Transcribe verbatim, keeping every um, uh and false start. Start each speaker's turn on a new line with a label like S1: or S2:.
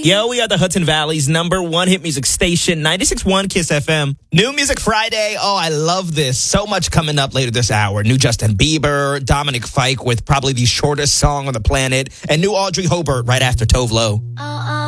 S1: Yo, we are the Hudson Valley's number one hit music station, ninety-six point one Kiss F M. New Music Friday. Oh, I love this. So much coming up later this hour. New Justin Bieber, Dominic Fike with probably the shortest song on the planet, and new Audrey Hobart right after Tove Lo.